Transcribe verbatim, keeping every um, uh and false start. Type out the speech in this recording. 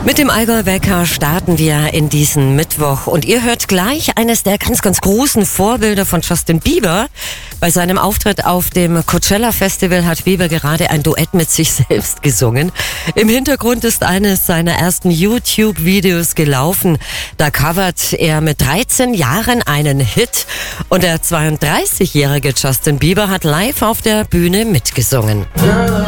Mit dem Allgäu-Wecker starten wir in diesen Mittwoch und ihr hört gleich eines der ganz, ganz großen Vorbilder von Justin Bieber. Bei seinem Auftritt auf dem Coachella Festival hat Bieber gerade ein Duett mit sich selbst gesungen. Im Hintergrund ist eines seiner ersten YouTube-Videos gelaufen. Da covert er mit dreizehn Jahren einen Hit und der zweiunddreißigjährige Justin Bieber hat live auf der Bühne mitgesungen.